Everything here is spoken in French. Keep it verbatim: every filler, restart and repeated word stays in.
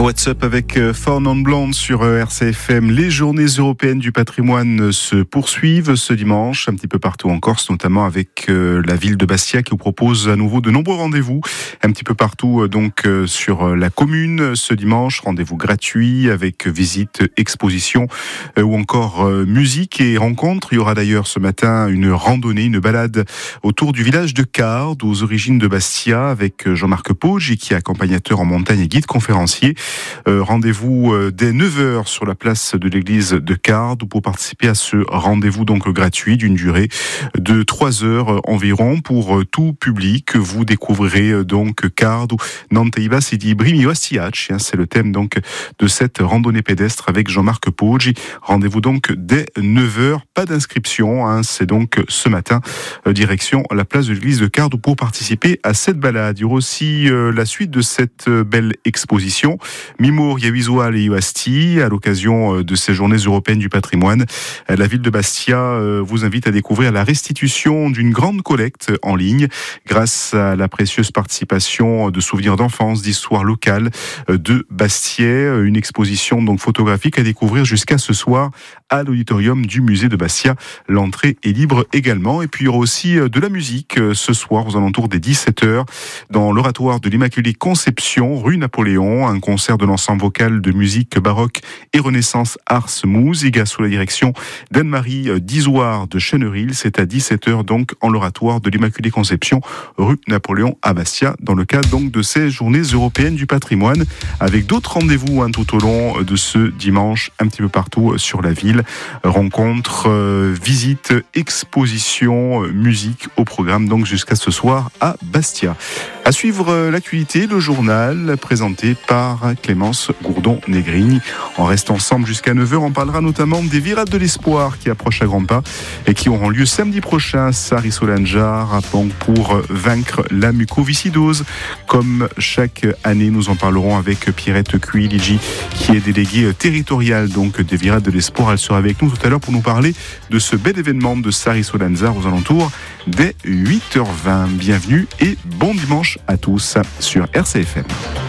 What's Up avec Four Non Blondes sur R C F M. Les journées européennes du patrimoine se poursuivent ce dimanche, un petit peu partout en Corse, notamment avec la ville de Bastia qui vous propose à nouveau de nombreux rendez-vous, un petit peu partout donc sur la commune ce dimanche. Rendez-vous gratuits avec visite, exposition ou encore musique et rencontres. Il y aura d'ailleurs ce matin une randonnée, une balade autour du village de Cardes, aux origines de Bastia, avec Jean-Marc Poggi qui est accompagnateur en montagne et guide conférencier. Euh, rendez-vous euh, dès neuf heures sur la place de l'église de Cardes pour participer à ce rendez-vous donc gratuit d'une durée de trois heures environ pour euh, tout public. Vous découvrirez euh, donc Cardes, Nanteiba Sidi Brimi Wastiach, hein, c'est le thème donc de cette randonnée pédestre avec Jean-Marc Poggi. Rendez-vous donc dès neuf heures, pas d'inscription, hein, c'est donc ce matin euh, direction la place de l'église de Cardes pour participer à cette balade. Il y aura aussi euh, la suite de cette euh, belle exposition. Mimour, Yavizual et Iwasti, à l'occasion de ces journées européennes du patrimoine. La ville de Bastia vous invite à découvrir la restitution d'une grande collecte en ligne grâce à la précieuse participation de souvenirs d'enfance, d'histoire locale de Bastia. Une exposition donc photographique à découvrir jusqu'à ce soir à l'auditorium du musée de Bastia. L'entrée est libre également. Et puis il y aura aussi de la musique ce soir aux alentours des dix-sept heures dans l'oratoire de l'Immaculée Conception, rue Napoléon. Un concert de l'ensemble vocal de musique baroque et renaissance Ars Musica sous la direction d'Anne-Marie Dizoir de Cheneril. C'est à dix-sept heures donc en l'oratoire de l'Immaculée Conception, rue Napoléon à Bastia, dans le cadre donc de ces journées européennes du patrimoine, avec d'autres rendez-vous hein, tout au long de ce dimanche, un petit peu partout sur la ville. Rencontres, euh, visites, expositions, euh, musique au programme donc jusqu'à ce soir à Bastia. À suivre euh, l'actualité, le journal présenté par Clémence Gourdon-Negrini. On reste ensemble jusqu'à neuf heures. On parlera notamment des virades de l'espoir qui approchent à grands pas et qui auront lieu samedi prochain à Sari-Solanjar pour vaincre la mucoviscidose. Comme chaque année, nous en parlerons avec Pierrette Cuiligi qui est déléguée territoriale donc des virades de l'espoir. Elle sera avec nous tout à l'heure pour nous parler de ce bel événement de Sari-Solanjar aux alentours dès huit heures vingt. Bienvenue et bon dimanche à tous sur R C F M.